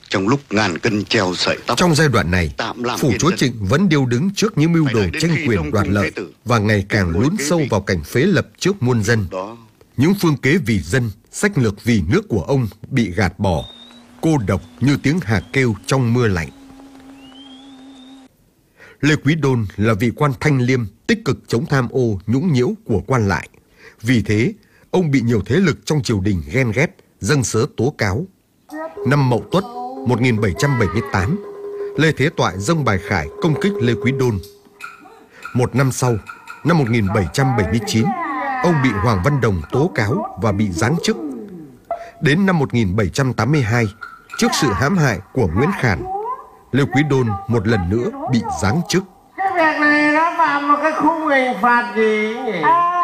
Trong lúc ngàn cân treo sợi tóc. Trong giai đoạn này, phủ chúa Trịnh vẫn điêu đứng trước những mưu đồ tranh quyền đoạt lợi và ngày càng lún sâu vào cảnh phế lập trước muôn dân. Những phương kế vì dân, sách lược vì nước của ông bị gạt bỏ, cô độc như tiếng hà kêu trong mưa lạnh. Lê Quý Đôn là vị quan thanh liêm, tích cực chống tham ô, nhũng nhiễu của quan lại. Vì thế, ông bị nhiều thế lực trong triều đình ghen ghét, dâng sớ tố cáo. Năm Mậu Tuất 1778, Lê Thế Toại dâng bài khải công kích Lê Quý Đôn. Một năm sau, năm 1779, ông bị Hoàng Văn Đồng tố cáo và bị giáng chức. Đến năm 1782, trước sự hãm hại của Nguyễn Khản, Lê Quý Đôn một lần nữa bị giáng chức. Cái việc này nó phạm một cái khung hình phạt gì nhỉ?